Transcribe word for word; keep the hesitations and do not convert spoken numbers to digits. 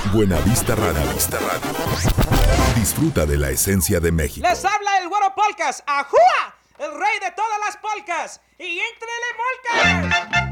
Buenavista Radio. Buenavista Radio. Disfruta de la esencia de México. Les habla el Güero Polcas. ¡Ajúa! El rey de todas las polcas. Y éntrele molcas.